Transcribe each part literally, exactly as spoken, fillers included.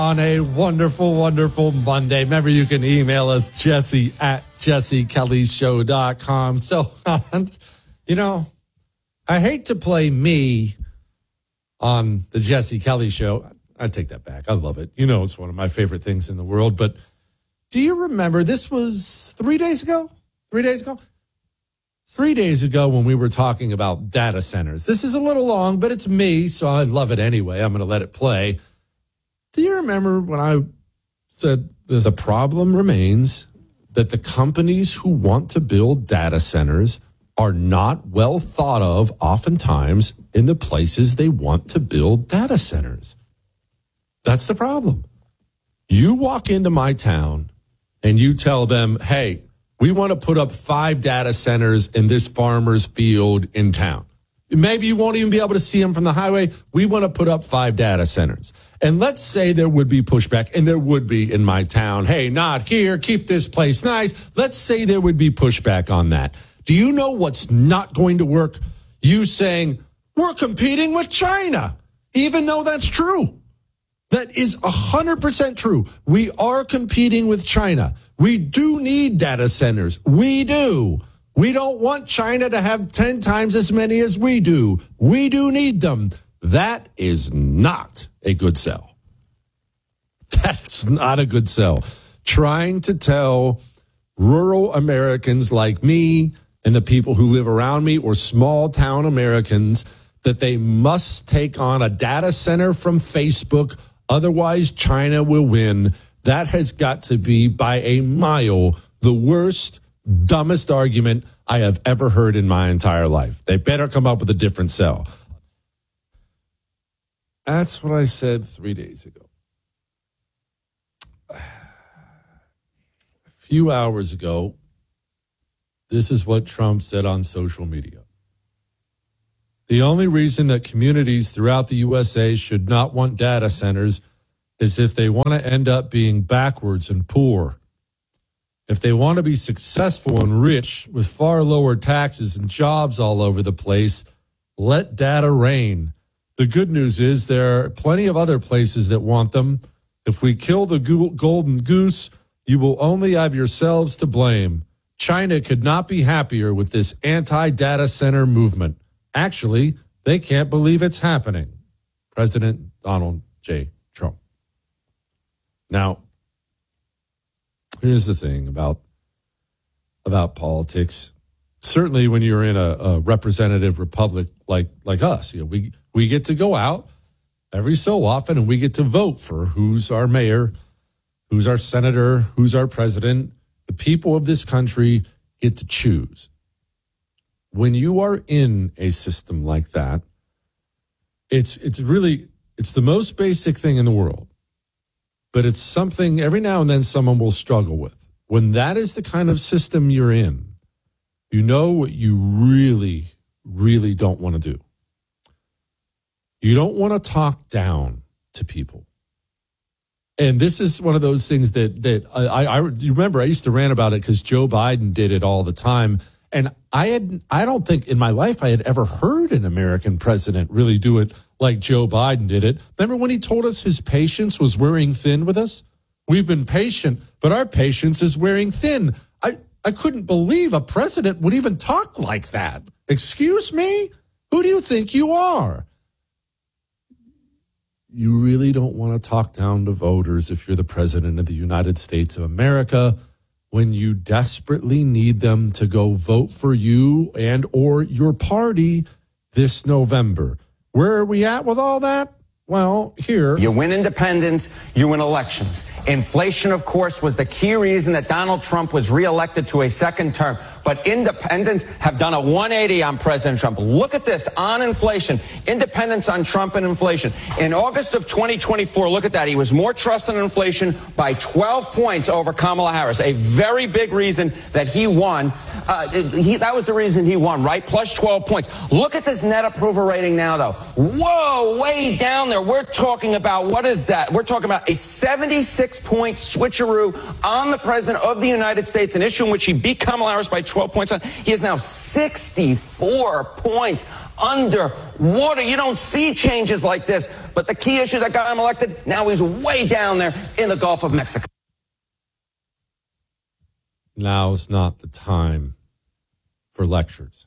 On a wonderful, wonderful Monday. Remember, you can email us, Jesse at jesse kelly show dot com. So, you know, I hate to play me on the Jesse Kelly Show. I take that back. I love it. You know, it's one of my favorite things in the world. But do you remember, this was three days ago? Three days ago? Three days ago when we were talking about data centers. This is a little long, but it's me, so I love it anyway. I'm going to let it play. Do you remember when I said the problem remains that the companies who want to build data centers are not well thought of oftentimes in the places they want to build data centers? That's the problem. You walk into my town and you tell them, hey, we want to put up five data centers in this farmer's field in town. Maybe you won't even be able to see them from the highway. We want to put up five data centers. And let's say there would be pushback, and there would be in my town. Hey, not here. Keep this place nice. Let's say there would be pushback on that. Do you know what's not going to work? You saying, we're competing with China, even though that's true. That is one hundred percent true. We are competing with China. We do need data centers. We do. We don't want China to have ten times as many as we do. We do need them. That is not a good sell. That's not a good sell. Trying to tell rural Americans like me and the people who live around me, or small town Americans, that they must take on a data center from Facebook, otherwise China will win. That has got to be by a mile the worst, dumbest argument I have ever heard in my entire life. They better come up with a different sell. That's what I said three days ago. A few hours ago, this is what Trump said on social media. The only reason that communities throughout the U S A should not want data centers is if they want to end up being backwards and poor. If they want to be successful and rich with far lower taxes and jobs all over the place, let data reign. The good news is there are plenty of other places that want them. If we kill the golden goose, you will only have yourselves to blame. China could not be happier with this anti-data center movement. Actually, they can't believe it's happening. President Donald J. Trump. Now, here's the thing about about politics. Certainly when you're in a, a representative republic like like us, you know, we we get to go out every so often and we get to vote for who's our mayor, who's our senator, who's our president. The people of this country get to choose. When you are in a system like that, it's it's really it's the most basic thing in the world. But it's something every now and then someone will struggle with. When that is the kind of system you're in, you know what you really, really don't want to do. You don't want to talk down to people. And this is one of those things that that I, I you remember I used to rant about it because Joe Biden did it all the time. And I had I don't think in my life I had ever heard an American president really do it like Joe Biden did it. Remember when he told us his patience was wearing thin with us? We've been patient, but our patience is wearing thin. I, I couldn't believe a president would even talk like that. Excuse me? Who do you think you are? You really don't want to talk down to voters if you're the president of the United States of America when you desperately need them to go vote for you and or your party this November. Where are we at with all that? Well, here. You win independence, you win elections. Inflation, of course, was the key reason that Donald Trump was reelected to a second term. But independents have done a one eighty on President Trump. Look at this on inflation. Independents on Trump and inflation. In August of twenty twenty-four, look at that. He was more trusted in inflation by twelve points over Kamala Harris. A very big reason that he won. Uh, he, that was the reason he won, right? Plus twelve points. Look at this net approval rating now, though. Whoa, way down there. We're talking about, what is that? We're talking about a seventy-six point switcheroo on the president of the United States, an issue in which he beat Kamala Harris by twelve points. He is now sixty-four points underwater. You don't see changes like this. But the key issue that got him elected, now he's way down there in the Gulf of Mexico. Now's not the time for lectures.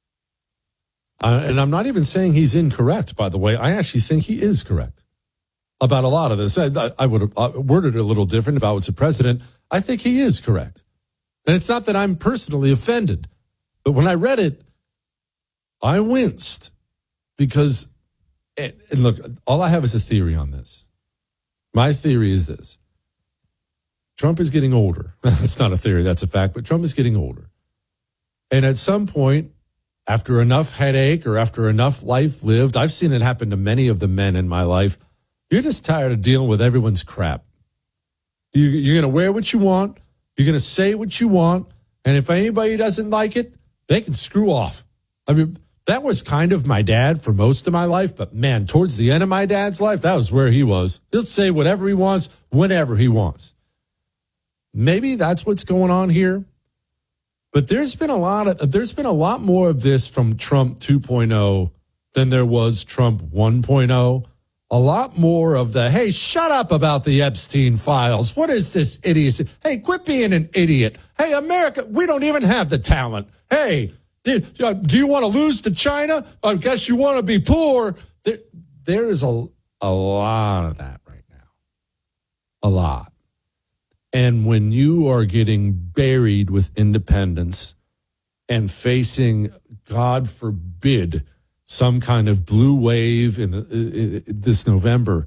Uh, and I'm not even saying he's incorrect, by the way. I actually think he is correct about a lot of this. I, I would have worded it a little different if I was the president. I think he is correct. And it's not that I'm personally offended. But when I read it, I winced because, and look, all I have is a theory on this. My theory is this. Trump is getting older. That's not a theory, that's a fact, but Trump is getting older. And at some point, after enough headache or after enough life lived, I've seen it happen to many of the men in my life, you're just tired of dealing with everyone's crap. You, you're going to wear what you want. You're going to say what you want. And if anybody doesn't like it, they can screw off. I mean, that was kind of my dad for most of my life. But, man, towards the end of my dad's life, that was where he was. He'll say whatever he wants, whenever he wants. Maybe that's what's going on here. But there's been a lot of there's been a lot more of this from Trump two point oh than there was Trump one point oh. A lot more of the, hey, shut up about the Epstein files. What is this idiocy? Hey, quit being an idiot. Hey, America, we don't even have the talent. Hey, do, do you want to lose to China? I guess you want to be poor. There, there is a, a lot of that right now. A lot. And when you are getting buried with independence and facing, God forbid, some kind of blue wave in, the, in this November,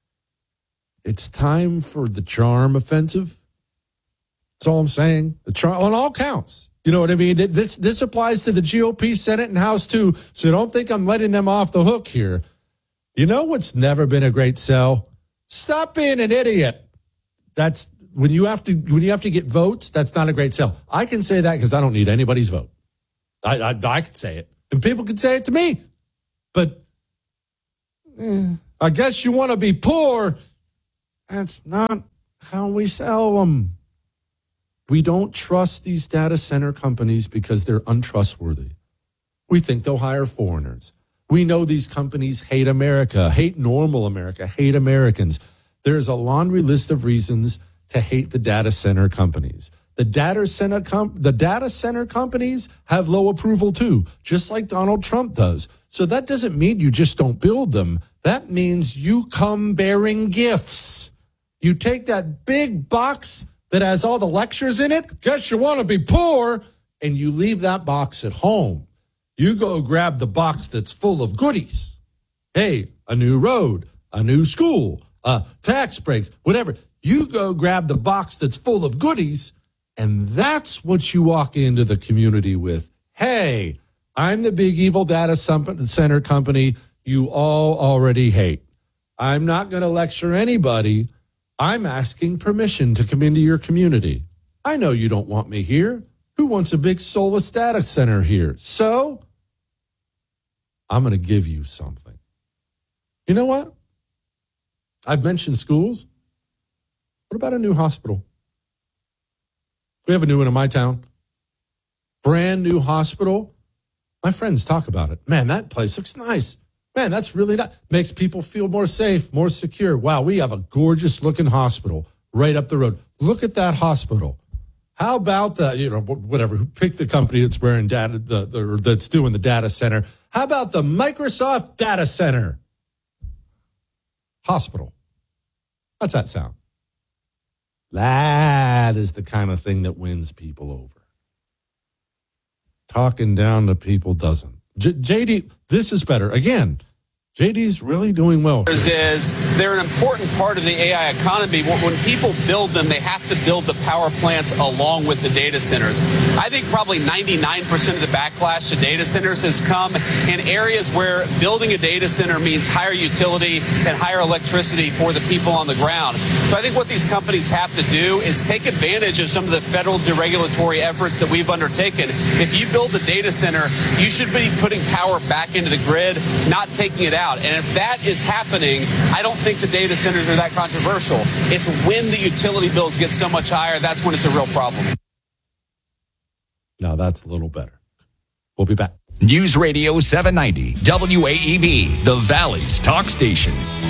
it's time for the charm offensive. That's all I'm saying. The charm on all counts. You know what I mean? This this applies to the G O P, Senate, and House too. So don't think I'm letting them off the hook here. You know what's never been a great sell? Stop being an idiot. That's when you have to when you have to get votes. That's not a great sell. I can say that because I don't need anybody's vote. I I, I could say it. And people can say it to me. But eh, I guess you want to be poor. That's not how we sell them. We don't trust these data center companies because they're untrustworthy. We think they'll hire foreigners. We know these companies hate America, hate normal America, hate Americans. There's a laundry list of reasons to hate the data center companies. The data center com- the data center companies have low approval too, just like Donald Trump does. So that doesn't mean you just don't build them. That means you come bearing gifts. You take that big box that has all the lectures in it, guess you want to be poor, and you leave that box at home. You go grab the box that's full of goodies. Hey, a new road, a new school, uh, tax breaks, whatever. You go grab the box that's full of goodies, and that's what you walk into the community with. Hey, I'm the big evil data center company you all already hate. I'm not going to lecture anybody. I'm asking permission to come into your community. I know you don't want me here. Who wants a big soulless data center here? So I'm going to give you something. You know what? I've mentioned schools. What about a new hospital? We have a new one in my town. Brand new hospital. My friends talk about it. Man, that place looks nice. Man, that's really nice. Makes people feel more safe, more secure. Wow, we have a gorgeous looking hospital right up the road. Look at that hospital. How about the, you know, whatever, pick the company that's wearing data, the, the or that's doing the data center. How about the Microsoft Data Center Hospital? How's that sound? That is the kind of thing that wins people over. Talking down to people doesn't. J- J D, this is better. Again, J D's really doing well. Is they're an important part of the A I economy. When people build them, they have to build the power plants along with the data centers. I think probably ninety-nine percent of the backlash to data centers has come in areas where building a data center means higher utility and higher electricity for the people on the ground. So I think what these companies have to do is take advantage of some of the federal deregulatory efforts that we've undertaken. If you build a data center, you should be putting power back into the grid, not taking it out. And if that is happening, I don't think the data centers are that controversial. It's when the utility bills get so much higher, that's when it's a real problem. Now that's a little better. We'll be back. News Radio seven ninety, W A E B, the Valley's talk station.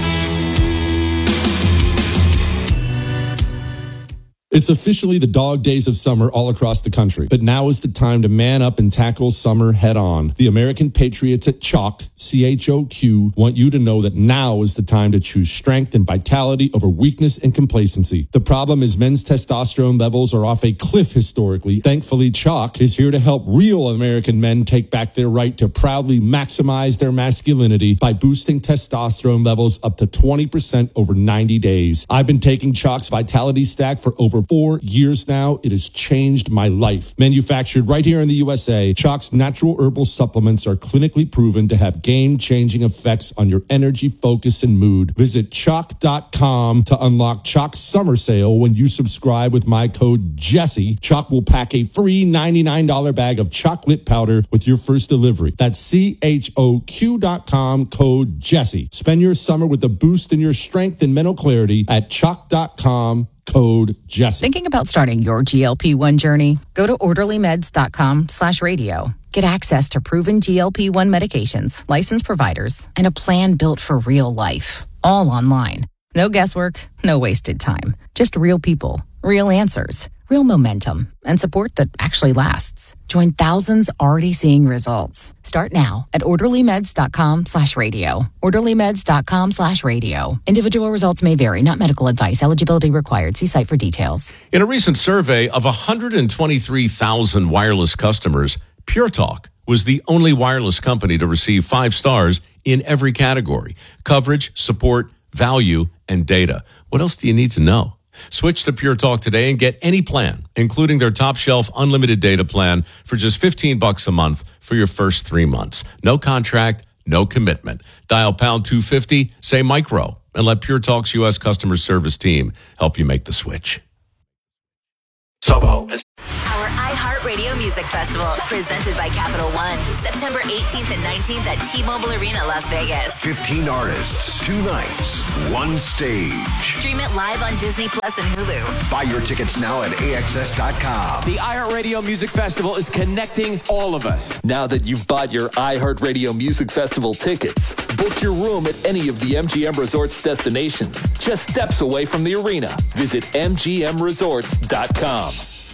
It's officially the dog days of summer all across the country, but now is the time to man up and tackle summer head on. The American Patriots at Chalk, C H O Q, want you to know that now is the time to choose strength and vitality over weakness and complacency. The problem is men's testosterone levels are off a cliff historically. Thankfully, Chalk is here to help real American men take back their right to proudly maximize their masculinity by boosting testosterone levels up to twenty percent over ninety days. I've been taking Chalk's Vitality Stack for over four years now. It has changed my life. Manufactured right here in the U S A, Chalk's natural herbal supplements are clinically proven to have game-changing effects on your energy, focus, and mood. Visit chalk dot com to unlock Chalk's summer sale. When you subscribe with my code Jesse, Chalk will pack a free ninety-nine dollars bag of chocolate powder with your first delivery. That's C H O Q dot com, code Jesse. Spend your summer with a boost in your strength and mental clarity at chalk dot com. Code Jesse. Thinking about starting your G L P one journey? Go to orderly meds dot com slash radio. Get access to proven G L P one medications, licensed providers, and a plan built for real life. All online. No guesswork, no wasted time. Just real people, real answers, real momentum, and support that actually lasts. Join thousands already seeing results. Start now at orderly meds dot com slash radio. orderly meds dot com slash radio. Individual results may vary, not medical advice. Eligibility required. See site for details. In a recent survey of one hundred twenty-three thousand wireless customers, Pure Talk was the only wireless company to receive five stars in every category: coverage, support, value, and data. What else do you need to know? Switch to Pure Talk today and get any plan, including their top shelf unlimited data plan for just fifteen bucks a month for your first three months. No contract, no commitment. Dial pound two fifty, say micro, and let Pure Talk's U S customer service team help you make the switch. Sobo. Our iHeartRadio Music Festival, presented by Capital One, September eighteenth and nineteenth at T-Mobile Arena, Las Vegas. fifteen artists, two nights, one stage. Stream it live on Disney Plus and Hulu. Buy your tickets now at A X S dot com. The iHeartRadio Music Festival is connecting all of us. Now that you've bought your iHeartRadio Music Festival tickets, book your room at any of the M G M Resorts destinations, just steps away from the arena. Visit M G M resorts dot com.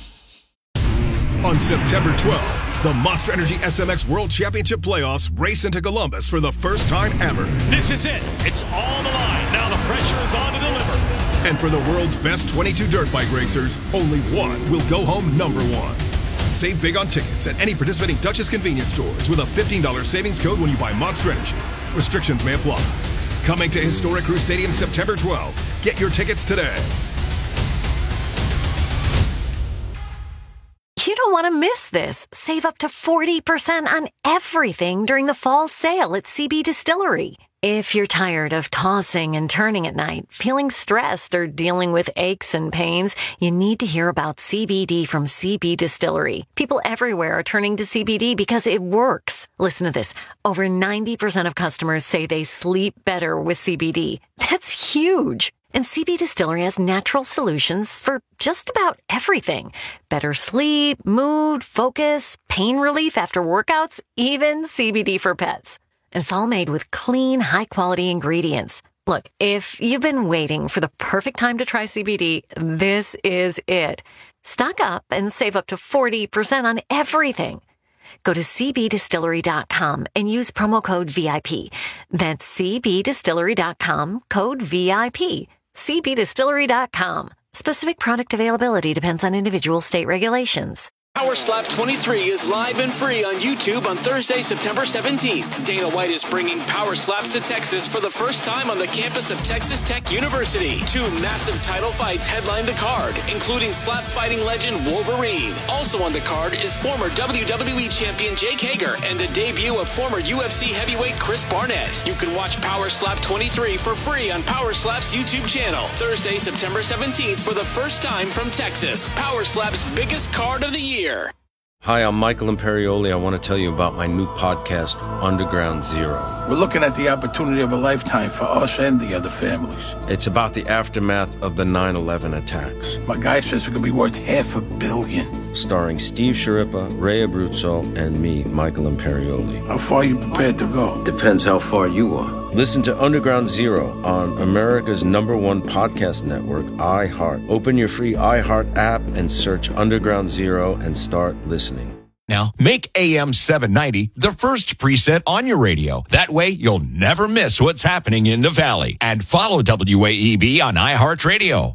On September twelfth, the Monster Energy S M X World Championship Playoffs race into Columbus for the first time ever. This is it. It's all the line. Now the pressure is on to deliver. And for the world's best twenty-two dirt bike racers, only one will go home number one. Save big on tickets at any participating Dutchess convenience stores with a fifteen dollars savings code when you buy Monster Energy. Restrictions may apply. Coming to historic Crew Stadium September twelfth. Get your tickets today. You don't want to miss this. Save up to forty percent on everything during the fall sale at C B Distillery. If you're tired of tossing and turning at night, feeling stressed, or dealing with aches and pains, you need to hear about C B D from C B Distillery. People everywhere are turning to C B D because it works. Listen to this. Over ninety percent of customers say they sleep better with C B D. That's huge. And C B Distillery has natural solutions for just about everything. Better sleep, mood, focus, pain relief after workouts, even C B D for pets. And it's all made with clean, high-quality ingredients. Look, if you've been waiting for the perfect time to try C B D, this is it. Stock up and save up to forty percent on everything. Go to C B distillery dot com and use promo code V I P. That's C B distillery dot com, code V I P. C B distillery dot com. Specific product availability depends on individual state regulations. Power Slap twenty-three is live and free on YouTube on Thursday, September seventeenth. Dana White is bringing Power Slaps to Texas for the first time on the campus of Texas Tech University. Two massive title fights headline the card, including slap fighting legend Wolverine. Also on the card is former W W E champion Jake Hager and the debut of former U F C heavyweight Chris Barnett. You can watch Power Slap twenty-three for free on Power Slap's YouTube channel. Thursday, September seventeenth for the first time from Texas. Power Slap's biggest card of the year. Hi, I'm Michael Imperioli. I want to tell you about my new podcast, Underground Zero. We're looking at the opportunity of a lifetime for us and the other families. It's about the aftermath of the nine eleven attacks. My guy says it could be worth half a billion. starring Steve Sciarippa, Ray Abruzzo, and me, Michael Imperioli. How far are you prepared to go? Depends how far you are. Listen to Underground Zero on America's number one podcast network, iHeart. Open your free iHeart app and search Underground Zero and start listening. Now, make A M seven ninety the first preset on your radio. That way, you'll never miss what's happening in the Valley. And follow W A E B on iHeartRadio.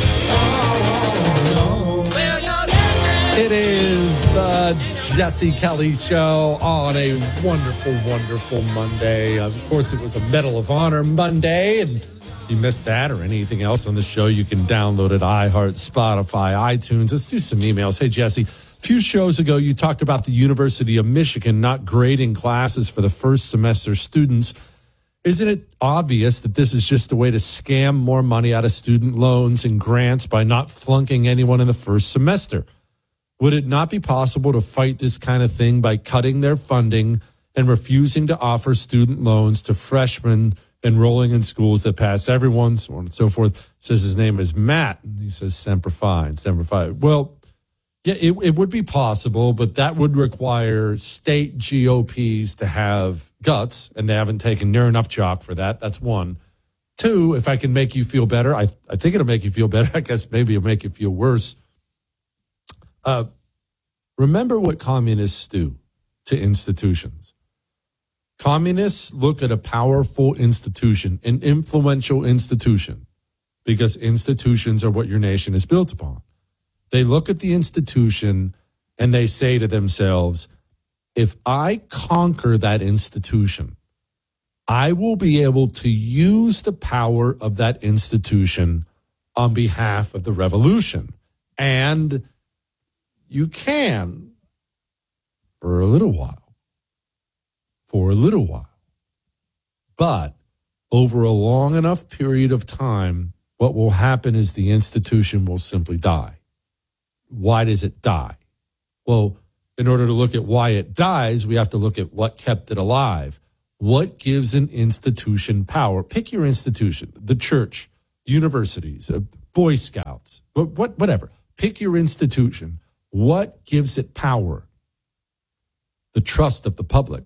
It is the Jesse Kelly Show on a wonderful, wonderful Monday. Of course, it was a Medal of Honor Monday, and if you missed that or anything else on the show, you can download it, iHeart, Spotify, iTunes. Let's do some emails. Hey, Jesse, a few shows ago, you talked about the University of Michigan not grading classes for the first semester students. Isn't it obvious that this is just a way to scam more money out of student loans and grants by not flunking anyone in the first semester? Would it not be possible to fight this kind of thing by cutting their funding and refusing to offer student loans to freshmen enrolling in schools that pass everyone, so on and so forth? Says his name is Matt. And he says, Semper Fi, Semper Fi. Well, yeah, it, it would be possible, but that would require state G O Ps to have guts, and they haven't taken near enough chalk for that. That's one. Two, if I can make you feel better, I, I think it'll make you feel better. I guess maybe it'll make you feel worse. Uh, remember what communists do to institutions. Communists look at a powerful institution, an influential institution, because institutions are what your nation is built upon. They look at the institution and they say to themselves, if I conquer that institution, I will be able to use the power of that institution on behalf of the revolution. And you can for a little while, for a little while. But over a long enough period of time, what will happen is the institution will simply die. Why does it die? Well, in order to look at why it dies, we have to look at what kept it alive. What gives an institution power? Pick your institution, the church, universities, uh, Boy Scouts, what, what, whatever. Pick your institution. What gives it power? The trust of the public.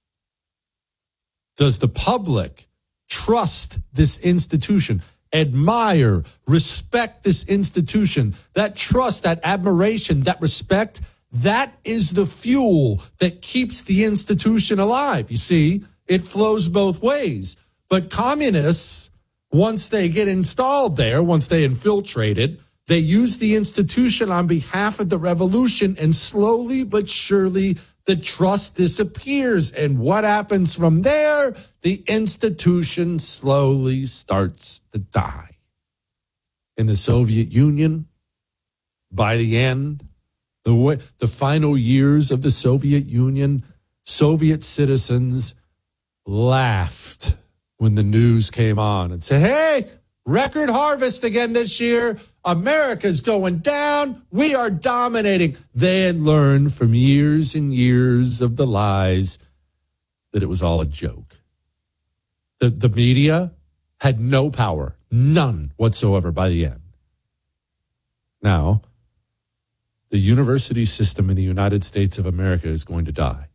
Does the public trust this institution? Admire, respect this institution? That trust, that admiration, that respect, that is the fuel that keeps the institution alive. You see, it flows both ways. But communists, once they get installed there, once they infiltrate it, they use the institution on behalf of the revolution, and slowly but surely the trust disappears. And what happens from there? The institution slowly starts to die. In the Soviet Union, by the end, the way, the final years of the Soviet Union, Soviet citizens laughed when the news came on and said, hey, record harvest again this year. America's going down. We are dominating. They had learned from years and years of the lies that it was all a joke. The, the media had no power, none whatsoever by the end. Now, the university system in the United States of America is going to die.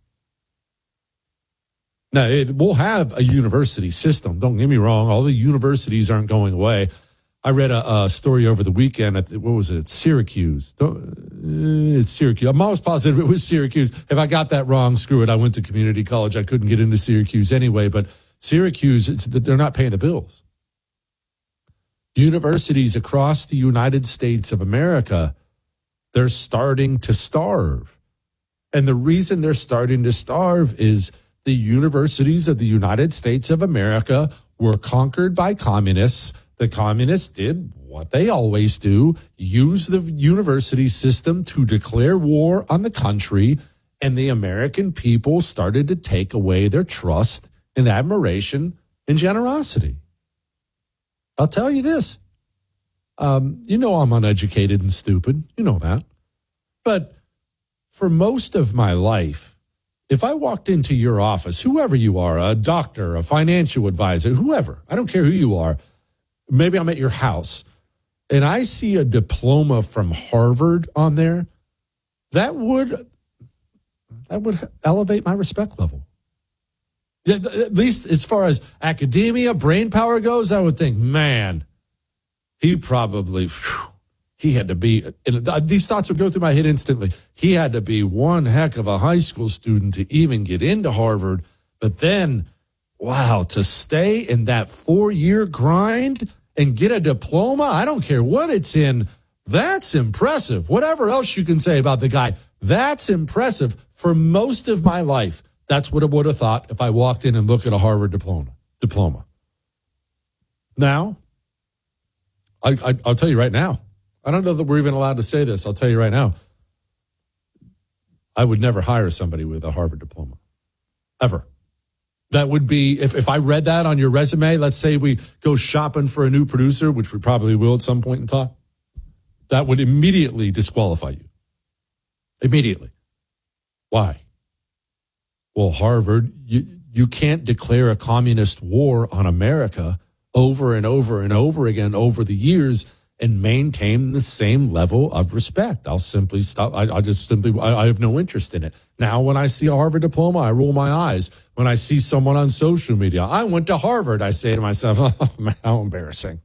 Now, it, we'll have a university system. Don't get me wrong. All the universities aren't going away. I read a, a story over the weekend at, what was it, Syracuse. Don't, it's Syracuse. I'm almost positive it was Syracuse. If I got that wrong, screw it. I went to community college. I couldn't get into Syracuse anyway. But Syracuse, it's, they're not paying the bills. Universities across the United States of America, they're starting to starve. And the reason they're starting to starve is the universities of the United States of America were conquered by communists. The communists did what they always do, use the university system to declare war on the country, and the American people started to take away their trust and admiration and generosity. I'll tell you this. Um, you know I'm uneducated and stupid. You know that. But for most of my life, if I walked into your office, whoever you are, a doctor, a financial advisor, whoever, I don't care who you are, maybe I'm at your house, and I see a diploma from Harvard on there, that would that would elevate my respect level. Yeah, at least as far as academia, brain power goes, I would think, man, he probably, whew, he had to be, and these thoughts would go through my head instantly. He had to be one heck of a high school student to even get into Harvard. But then, wow, to stay in that four-year grind and get a diploma, I don't care what it's in, that's impressive. Whatever else you can say about the guy, that's impressive. For most of my life, that's what I would have thought if I walked in and looked at a Harvard diploma. Diploma. Now, I, I, I'll tell you right now, I don't know that we're even allowed to say this. I'll tell you right now, I would never hire somebody with a Harvard diploma, ever. That would be, if, if I read that on your resume, let's say we go shopping for a new producer, which we probably will at some point in time, that would immediately disqualify you. Immediately. Why? Well, Harvard, you, you can't declare a communist war on America over and over and over again over the years and maintain the same level of respect. I'll simply stop. I, I just simply, I, I have no interest in it. Now, when I see a Harvard diploma, I roll my eyes. When I see someone on social media, I went to Harvard, I say to myself, oh, man, how embarrassing.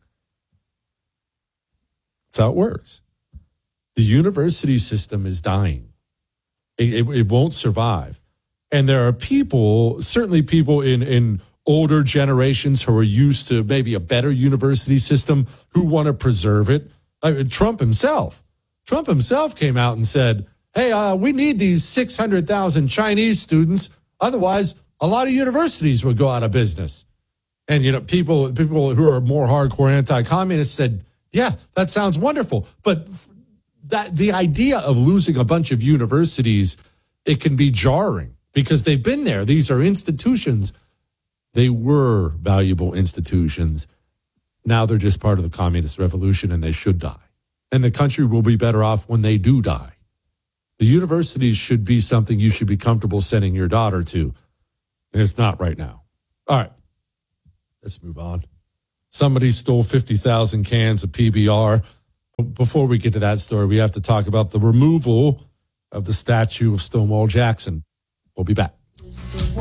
That's how it works. The university system is dying. It, it, it won't survive. And there are people, certainly people in, in older generations who are used to maybe a better university system who want to preserve it. Like Trump himself. Trump himself came out and said, hey, uh, we need these six hundred thousand Chinese students. Otherwise, a lot of universities would go out of business. And, you know, people, people who are more hardcore anti-communists said, yeah, that sounds wonderful. But that the idea of losing a bunch of universities, it can be jarring because they've been there. These are institutions. They were valuable institutions. Now they're just part of the communist revolution and they should die. And the country will be better off when they do die. The universities should be something you should be comfortable sending your daughter to. And it's not right now. All right. Let's move on. Somebody stole fifty thousand cans of P B R. Before we get to that story, we have to talk about the removal of the statue of Stonewall Jackson. We'll be back.